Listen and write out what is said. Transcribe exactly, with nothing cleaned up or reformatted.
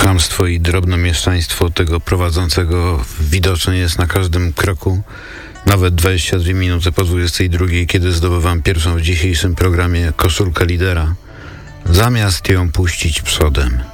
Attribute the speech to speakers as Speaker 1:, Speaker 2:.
Speaker 1: Chamstwo i drobnomieszczaństwo tego prowadzącego widoczne jest na każdym kroku. Nawet dwadzieścia dwie minuty po dwudziestej drugiej, kiedy zdobywam pierwszą w dzisiejszym programie koszulkę lidera, zamiast ją puścić przodem.